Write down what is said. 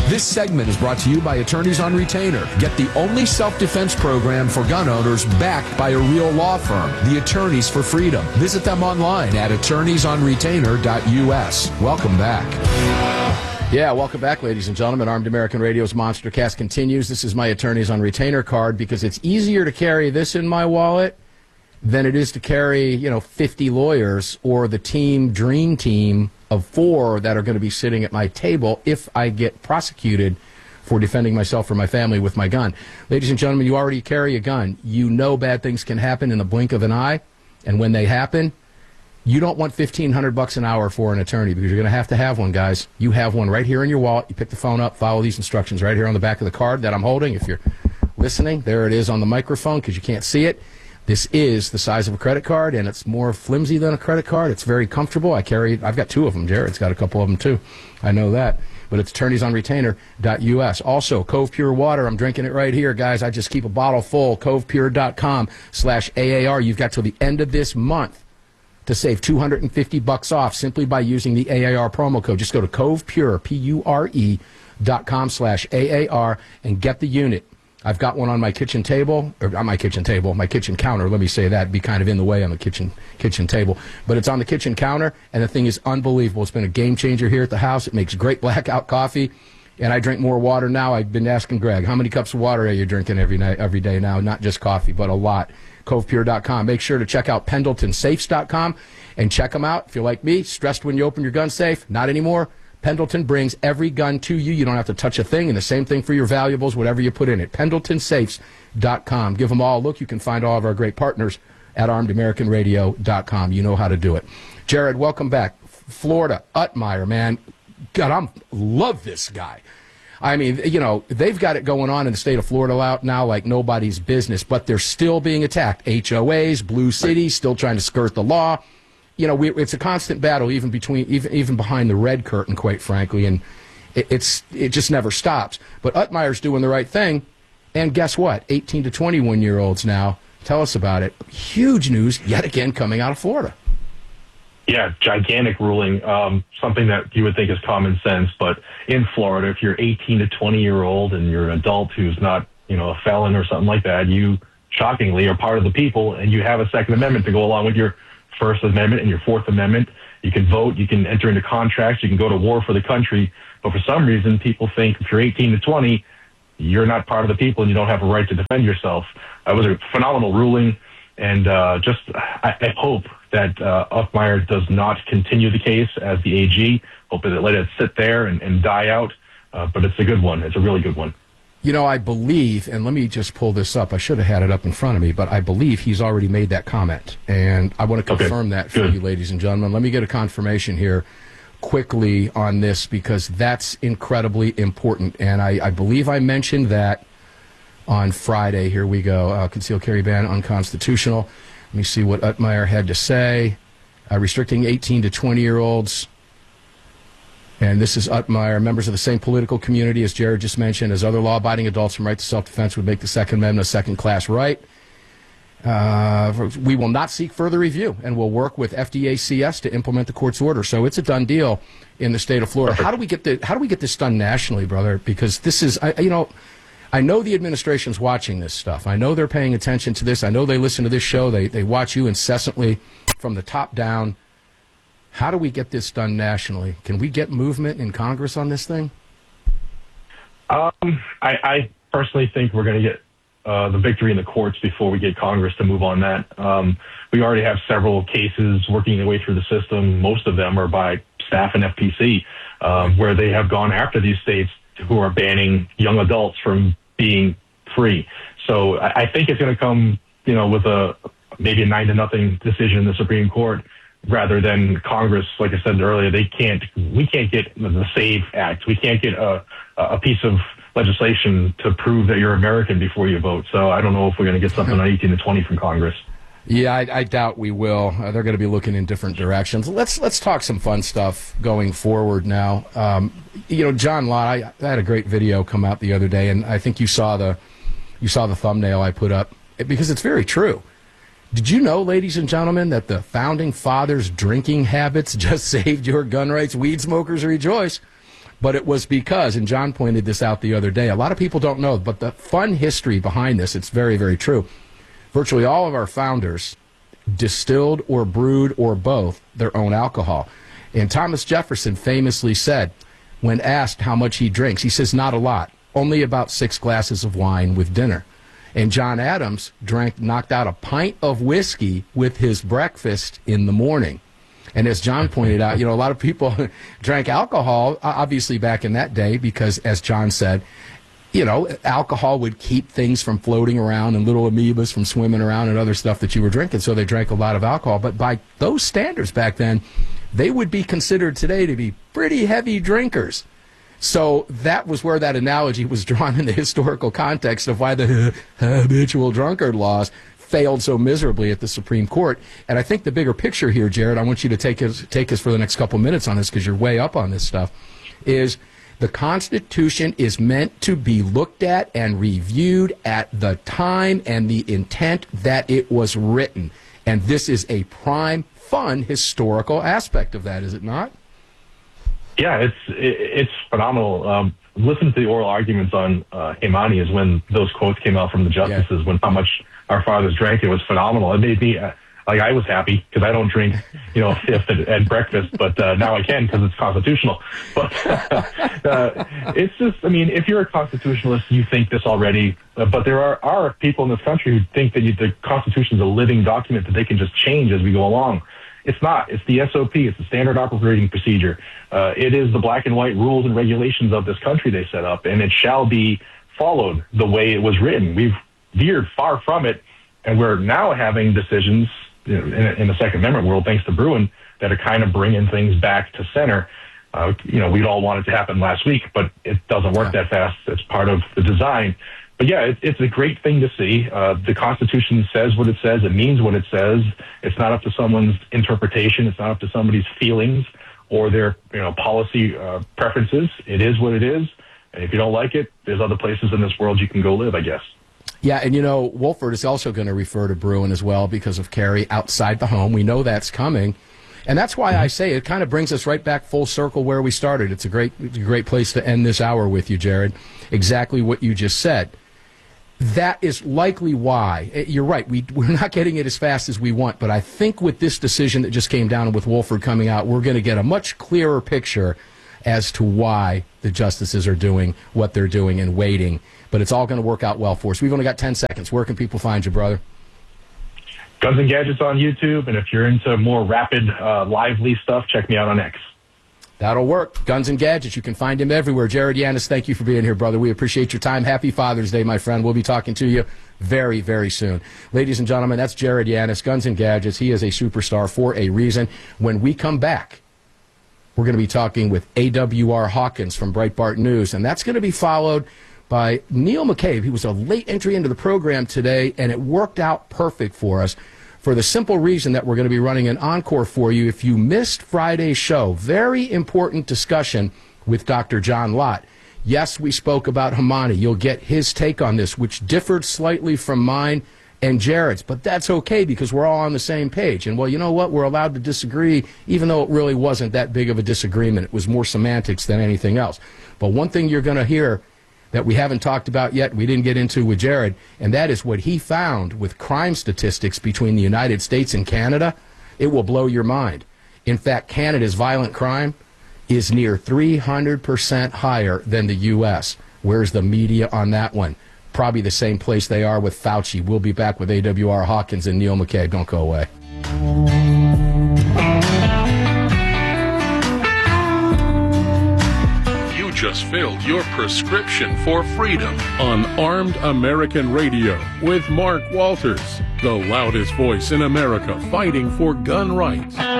This segment is brought to you by Attorneys on Retainer. Get the only self-defense program for gun owners backed by a real law firm, the Attorneys for Freedom. Visit them online at attorneysonretainer.us. Welcome back. Yeah, welcome back, ladies and gentlemen. Armed American Radio's Monster Cast continues. This is my Attorneys on Retainer card because it's easier to carry this in my wallet than it is to carry, 50 lawyers or the dream team of 4 that are going to be sitting at my table if I get prosecuted for defending myself or my family with my gun. Ladies and gentlemen, you already carry a gun. You know bad things can happen in the blink of an eye, and when they happen, you don't want $1,500 an hour for an attorney because you're going to have one, guys. You have one right here in your wallet. You pick the phone up, follow these instructions right here on the back of the card that I'm holding. If you're listening, there it is on the microphone because you can't see it. This is the size of a credit card, and it's more flimsy than a credit card. It's very comfortable. I've got 2 of them. Jared's got a couple of them, too. I know that. But it's attorneysonretainer.us. Also, Cove Pure Water. I'm drinking it right here, guys. I just keep a bottle full. CovePure.com/AAR. You've got till the end of this month to save $250 off simply by using the AAR promo code. Just go to CovePure, PURE.com/AAR, and get the unit. I've got one on my kitchen table, or on my kitchen counter. Let me say that. It'd be kind of in the way on the kitchen table. But it's on the kitchen counter, and the thing is unbelievable. It's been a game changer here at the house. It makes great blackout coffee, and I drink more water now. I've been asking Greg, how many cups of water are you drinking every day now? Not just coffee, but a lot. CovePure.com. Make sure to check out PendletonSafes.com and check them out. If you're like me, stressed when you open your gun safe, not anymore. Pendleton brings every gun to you. You don't have to touch a thing, and the same thing for your valuables, whatever you put in it. PendletonSafes.com. Give them all a look. You can find all of our great partners at ArmedAmericanRadio.com. You know how to do it. Jared, welcome back. Florida, Utmire, man. God, I love this guy. I mean, they've got it going on in the state of Florida now like nobody's business, but they're still being attacked. HOAs, blue cities, still trying to skirt the law. It's a constant battle, even behind the red curtain, quite frankly, and it just never stops. But Utmire's doing the right thing, and guess what? 18 to 21-year-olds now. Tell us about it. Huge news yet again coming out of Florida. Yeah, gigantic ruling. Something that you would think is common sense, but in Florida, if you're 18 to 20-year-old and you're an adult who's not, a felon or something like that, you shockingly are part of the people, and you have a Second Amendment to go along with your First Amendment and your Fourth Amendment. You can vote, you can enter into contracts, you can go to war for the country. But for some reason, people think if you're 18 to 20, you're not part of the people and you don't have a right to defend yourself. It was a phenomenal ruling, and I hope that Utmire does not continue the case as the AG. Hope that let it sit there and die out. But it's a good one. It's a really good one. I believe, and let me just pull this up. I should have had it up in front of me, but I believe he's already made that comment. And I want to confirm that for you, ladies and gentlemen. Let me get a confirmation here quickly on this because that's incredibly important. And I believe I mentioned that on Friday. Here we go. Concealed carry ban unconstitutional. Let me see what Utmire had to say. Restricting 18 to 20-year-olds. And this is Utmire. Members of the same political community, as Jared just mentioned, as other law-abiding adults from right to self-defense would make the Second Amendment a second-class right. We will not seek further review, and we'll work with FDACS to implement the court's order. So it's a done deal in the state of Florida. How do we get this done nationally, brother? Because this is, I know the administration's watching this stuff. I know they're paying attention to this. I know they listen to this show. They watch you incessantly from the top down. How do we get this done nationally? Can we get movement in Congress on this thing? I personally think we're going to get the victory in the courts before we get Congress to move on that. We already have several cases working their way through the system. Most of them are by staff and FPC, where they have gone after these states who are banning young adults from being free. So I think it's going to come, with maybe a 9-0 decision in the Supreme Court, rather than Congress. Like I said earlier, we can't get the SAVE Act. We can't get a piece of legislation to prove that you're American before you vote. So I don't know if we're going to get something on 18 to 20 from Congress. Yeah, I doubt we will. They're going to be looking in different directions. Let's talk some fun stuff going forward now. John Lott, I had a great video come out the other day, and I think you saw the thumbnail I put up because it's very true. Did you know, ladies and gentlemen, that the Founding Fathers' drinking habits just saved your gun rights? Weed smokers rejoice. But it was because, and John pointed this out the other day, a lot of people don't know, but the fun history behind this, it's very, very true. Virtually all of our founders distilled or brewed or both their own alcohol. And Thomas Jefferson famously said, when asked how much he drinks, he says, not a lot, only about 6 glasses of wine with dinner. And John Adams knocked out a pint of whiskey with his breakfast in the morning. And as John pointed out, a lot of people drank alcohol, obviously back in that day, because as John said, alcohol would keep things from floating around and little amoebas from swimming around and other stuff that you were drinking. So they drank a lot of alcohol. But by those standards back then, they would be considered today to be pretty heavy drinkers. So that was where that analogy was drawn in the historical context of why the habitual drunkard laws failed so miserably at the Supreme Court. And I think the bigger picture here, Jared, I want you to take us for the next couple minutes on this because you're way up on this stuff, is the Constitution is meant to be looked at and reviewed at the time and the intent that it was written. And this is a prime, fun, historical aspect of that, is it not? Yeah, it's phenomenal. Listen to the oral arguments on Himani is when those quotes came out from the justices, when how much our fathers drank. It was phenomenal. It made me, I was happy because I don't drink, a fifth at breakfast, but now I can because it's constitutional. But it's just, if you're a constitutionalist, you think this already. But there are people in this country who think that the Constitution is a living document that they can just change as we go along. It's not. It's the SOP. It's the standard operating procedure. It is the black and white rules and regulations of this country they set up, and it shall be followed the way it was written. We've veered far from it, and we're now having decisions in the Second Amendment world, thanks to Bruen, that are kind of bringing things back to center. We'd all want it to happen last week, but it doesn't work that fast. It's part of the design. But yeah, it's a great thing to see. The Constitution says what it says. It means what it says. It's not up to someone's interpretation. It's not up to somebody's feelings or their policy preferences. It is what it is. And if you don't like it, there's other places in this world you can go live, I guess. Yeah, and Wolford is also going to refer to Bruen as well because of carry outside the home. We know that's coming. And that's why I say it kind of brings us right back full circle where we started. It's a great place to end this hour with you, Jared. Exactly what you just said. That is likely why. You're right. We're not getting it as fast as we want, but I think with this decision that just came down with Wolford coming out, we're going to get a much clearer picture as to why the justices are doing what they're doing and waiting. But it's all going to work out well for us. We've only got 10 seconds. Where can people find you, brother? Guns and Gadgets on YouTube, and if you're into more rapid, lively stuff, check me out on X. That'll work. Guns and Gadgets. You can find him everywhere. Jared Yanis, thank you for being here, brother. We appreciate your time. Happy Father's Day, my friend. We'll be talking to you very, very soon. Ladies and gentlemen, that's Jared Yanis, Guns and Gadgets. He is a superstar for a reason. When we come back, we're going to be talking with A.W.R. Hawkins from Breitbart News, and that's going to be followed by Neil McCabe. He was a late entry into the program today, and it worked out perfect for us for the simple reason that we're going to be running an encore for you. If you missed Friday's show, very important discussion with Dr. John Lott. Yes, we spoke about Himani. You'll get his take on this, which differed slightly from mine and Jared's, but that's okay because we're all on the same page. And, well, you know what? We're allowed to disagree, even though it really wasn't that big of a disagreement. It was more semantics than anything else. But one thing you're going to hear that we haven't talked about yet, we didn't get into with Jared, and that is what he found with crime statistics between the United States and Canada. It will blow your mind. In fact, Canada's violent crime is near 300% higher than the U.S. Where's the media on that one? Probably the same place they are with Fauci. We'll be back with A.W.R. Hawkins and Neil McCabe. Don't go away. Just filled your prescription for freedom on Armed American Radio with Mark Walters, the loudest voice in America fighting for gun rights.